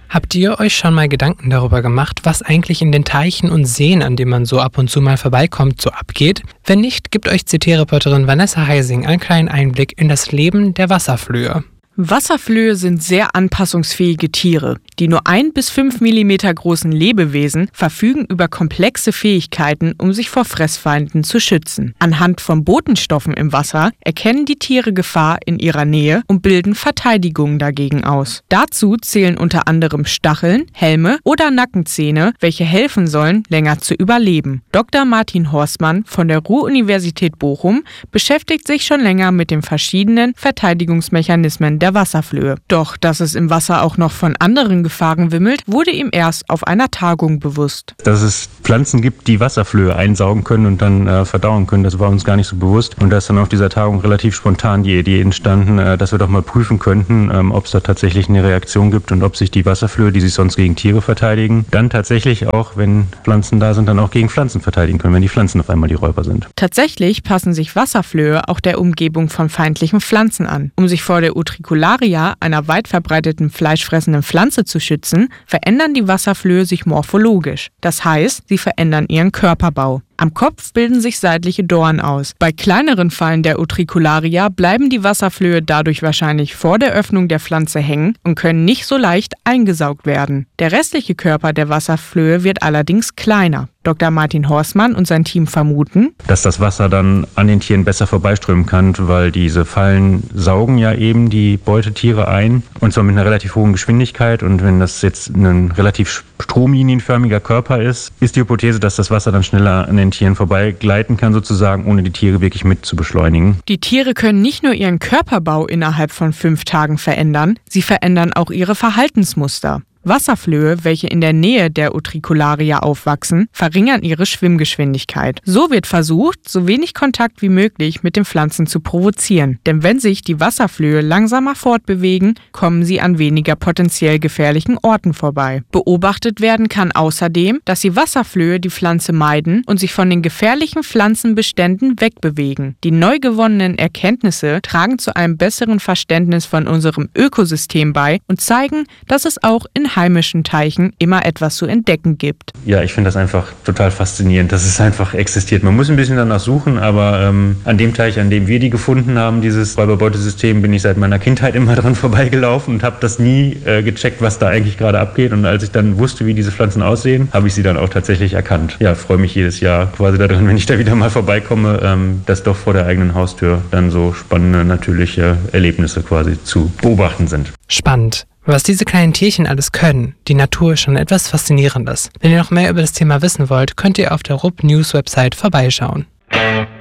Habt ihr euch schon mal Gedanken darüber gemacht, was eigentlich in den Teichen und Seen, an denen man so ab und zu mal vorbeikommt, so abgeht? Wenn nicht, gibt euch CT-Reporterin Vanessa Heising einen kleinen Einblick in das Leben der Wasserflöhe. Wasserflöhe sind sehr anpassungsfähige Tiere. Die nur 1 bis 5 mm großen Lebewesen verfügen über komplexe Fähigkeiten, um sich vor Fressfeinden zu schützen. Anhand von Botenstoffen im Wasser erkennen die Tiere Gefahr in ihrer Nähe und bilden Verteidigungen dagegen aus. Dazu zählen unter anderem Stacheln, Helme oder Nackenzähne, welche helfen sollen, länger zu überleben. Dr. Martin Horstmann von der Ruhr-Universität Bochum beschäftigt sich schon länger mit den verschiedenen Verteidigungsmechanismen der Wasserflöhe. Doch, dass es im Wasser auch noch von anderen Gefahren wimmelt, wurde ihm erst auf einer Tagung bewusst. Dass es Pflanzen gibt, die Wasserflöhe einsaugen können und dann verdauen können, das war uns gar nicht so bewusst. Und da ist dann auf dieser Tagung relativ spontan die Idee entstanden, dass wir doch mal prüfen könnten, ob es da tatsächlich eine Reaktion gibt und ob sich die Wasserflöhe, die sich sonst gegen Tiere verteidigen, dann tatsächlich auch, wenn Pflanzen da sind, dann auch gegen Pflanzen verteidigen können, wenn die Pflanzen auf einmal die Räuber sind. Tatsächlich passen sich Wasserflöhe auch der Umgebung von feindlichen Pflanzen an. Um sich vor der Utricularia, einer weit verbreiteten fleischfressenden Pflanze, zu schützen, verändern die Wasserflöhe sich morphologisch. Das heißt, sie verändern ihren Körperbau. Am Kopf bilden sich seitliche Dornen aus. Bei kleineren Fallen der Utricularia bleiben die Wasserflöhe dadurch wahrscheinlich vor der Öffnung der Pflanze hängen und können nicht so leicht eingesaugt werden. Der restliche Körper der Wasserflöhe wird allerdings kleiner. Dr. Martin Horstmann und sein Team vermuten, dass das Wasser dann an den Tieren besser vorbeiströmen kann, weil diese Fallen saugen ja eben die Beutetiere ein, und zwar mit einer relativ hohen Geschwindigkeit. Und wenn das jetzt ein relativ stromlinienförmiger Körper ist, ist die Hypothese, dass das Wasser dann schneller an den Tieren vorbeigleiten kann, sozusagen, ohne die Tiere wirklich mit zu beschleunigen. Die Tiere können nicht nur ihren Körperbau innerhalb von 5 Tagen verändern, sie verändern auch ihre Verhaltensmuster. Wasserflöhe, welche in der Nähe der Utricularia aufwachsen, verringern ihre Schwimmgeschwindigkeit. So wird versucht, so wenig Kontakt wie möglich mit den Pflanzen zu provozieren. Denn wenn sich die Wasserflöhe langsamer fortbewegen, kommen sie an weniger potenziell gefährlichen Orten vorbei. Beobachtet werden kann außerdem, dass die Wasserflöhe die Pflanze meiden und sich von den gefährlichen Pflanzenbeständen wegbewegen. Die neu gewonnenen Erkenntnisse tragen zu einem besseren Verständnis von unserem Ökosystem bei und zeigen, dass es auch in heimischen Teichen immer etwas zu entdecken gibt. Ja, ich finde das einfach total faszinierend, dass es einfach existiert. Man muss ein bisschen danach suchen, aber an dem Teich, an dem wir die gefunden haben, dieses Räuberbeutesystem, bin ich seit meiner Kindheit immer dran vorbeigelaufen und habe das nie gecheckt, was da eigentlich gerade abgeht. Und als ich dann wusste, wie diese Pflanzen aussehen, habe ich sie dann auch tatsächlich erkannt. Ja, freue mich jedes Jahr quasi daran, wenn ich da wieder mal vorbeikomme, dass doch vor der eigenen Haustür dann so spannende, natürliche Erlebnisse quasi zu beobachten sind. Spannend. Was diese kleinen Tierchen alles können, die Natur ist schon etwas Faszinierendes. Wenn ihr noch mehr über das Thema wissen wollt, könnt ihr auf der RUB News Website vorbeischauen.